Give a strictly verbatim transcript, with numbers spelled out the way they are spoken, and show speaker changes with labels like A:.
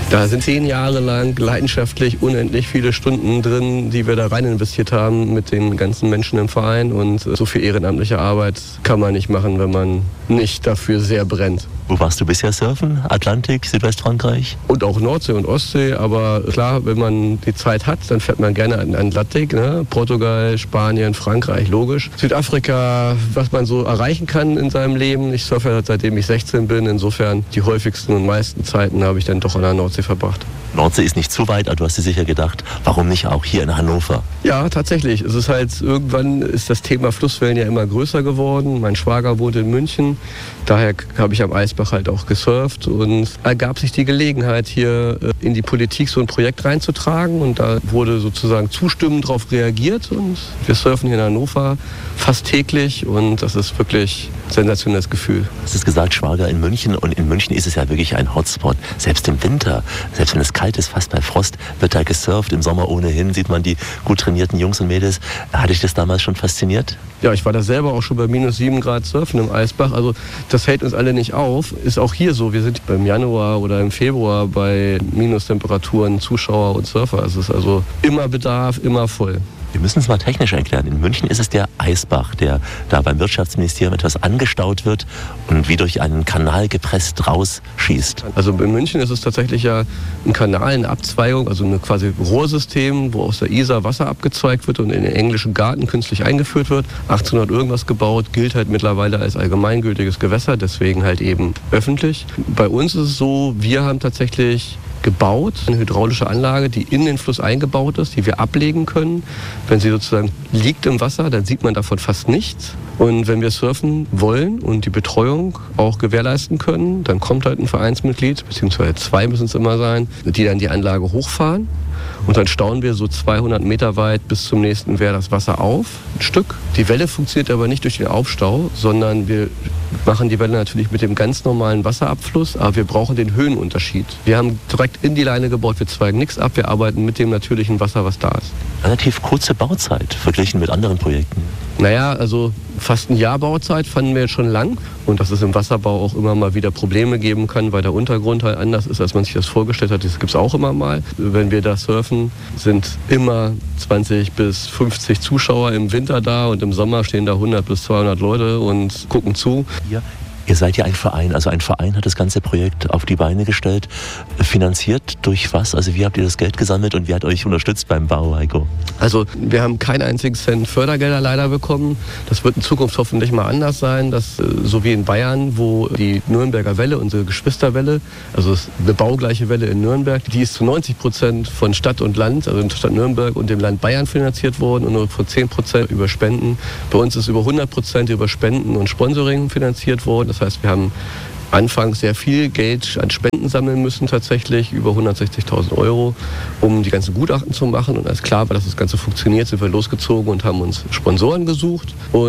A: Da sind zehn Jahre lang leidenschaftlich unendlich viele Stunden drin, die wir da rein investiert haben mit den ganzen Menschen im Verein. Und so viel ehrenamtliche Arbeit kann man nicht machen, wenn man nicht dafür sehr brennt.
B: Wo warst du bisher surfen? Atlantik, Südwestfrankreich?
A: Und auch Nordsee und Ostsee. Aber klar, wenn man die Zeit hat, dann fährt man gerne an den Atlantik. Ne? Portugal, Spanien, Frankreich, logisch. Südafrika, was man so erreichen kann in seinem Leben. Ich surfe seitdem ich sechzehn bin. Insofern die häufigsten und meisten Zeiten habe ich dann doch an der Nordsee verbracht.
B: Nordsee ist nicht zu weit, aber du hast dir sicher gedacht, warum nicht auch hier in Hannover?
A: Ja, tatsächlich. Es ist halt, irgendwann ist das Thema Flusswellen ja immer größer geworden. Mein Schwager wohnt in München. Daher habe ich am Eisbach halt auch gesurft und ergab sich die Gelegenheit, hier in die Politik so ein Projekt reinzutragen. Und da wurde sozusagen zustimmend darauf reagiert. Und wir surfen hier in Hannover fast täglich und das ist wirklich ein sensationelles Gefühl.
B: Du hast es gesagt, Schwager in München, und in München ist es ja wirklich ein Hotspot. Selbst im Winter, selbst wenn es kalt ist, fast bei Frost, wird da gesurft. Im Sommer ohnehin sieht man die gut trainierten Jungs und Mädels. Hat dich das damals schon fasziniert?
A: Ja, ich war da selber auch schon bei minus sieben Grad surfen im Eisbach. Also das hält uns alle nicht auf. Ist auch hier so. Wir sind im Januar oder im Februar bei Minustemperaturen, Zuschauer und Surfer. Es ist also immer Bedarf, immer voll.
B: Wir müssen es mal technisch erklären. In München ist es der Eisbach, der da beim Wirtschaftsministerium etwas angestaut wird und wie durch einen Kanal gepresst rausschießt.
A: Also in München ist es tatsächlich ja ein Kanal, eine Abzweigung, also ein quasi Rohrsystem, wo aus der Isar Wasser abgezweigt wird und in den englischen Garten künstlich eingeführt wird. achtzehnhundert irgendwas gebaut, gilt halt mittlerweile als allgemeingültiges Gewässer, deswegen halt eben öffentlich. Bei uns ist es so, wir haben tatsächlich gebaut, eine hydraulische Anlage, die in den Fluss eingebaut ist, die wir ablegen können. Wenn sie sozusagen liegt im Wasser, dann sieht man davon fast nichts. Und wenn wir surfen wollen und die Betreuung auch gewährleisten können, dann kommt halt ein Vereinsmitglied, beziehungsweise zwei müssen es immer sein, die dann die Anlage hochfahren. Und dann stauen wir so zweihundert Meter weit bis zum nächsten Wehr das Wasser auf, ein Stück. Die Welle funktioniert aber nicht durch den Aufstau, sondern wir machen die Welle natürlich mit dem ganz normalen Wasserabfluss, aber wir brauchen den Höhenunterschied. Wir haben direkt in die Leine gebaut, wir zweigen nichts ab, wir arbeiten mit dem natürlichen Wasser, was da ist.
B: Relativ kurze Bauzeit verglichen mit anderen Projekten.
A: Naja, also fast ein Jahr Bauzeit fanden wir jetzt schon lang. Und dass es im Wasserbau auch immer mal wieder Probleme geben kann, weil der Untergrund halt anders ist, als man sich das vorgestellt hat. Das gibt es auch immer mal. Wenn wir da surfen, sind immer zwanzig bis fünfzig Zuschauer im Winter da und im Sommer stehen da hundert bis zweihundert Leute und gucken zu.
B: Ja. Ihr seid ja ein Verein, also ein Verein hat das ganze Projekt auf die Beine gestellt. Finanziert durch was? Also wie habt ihr das Geld gesammelt und wer hat euch unterstützt beim Bau, Heiko?
A: Also wir haben keinen einzigen Cent Fördergelder leider bekommen. Das wird in Zukunft hoffentlich mal anders sein. Das, so wie in Bayern, wo die Nürnberger Welle, unsere Geschwisterwelle, also eine baugleiche Welle in Nürnberg, die ist zu neunzig Prozent von Stadt und Land, also in Stadt Nürnberg und dem Land Bayern finanziert worden und nur von zehn Prozent über Spenden. Bei uns ist über hundert Prozent über Spenden und Sponsoring finanziert worden. Das heißt, wir haben anfangs sehr viel Geld an Spenden sammeln müssen, tatsächlich über hundertsechzigtausend Euro, um die ganzen Gutachten zu machen. Und als klar war, dass das Ganze funktioniert, sind wir losgezogen und haben uns Sponsoren gesucht. Und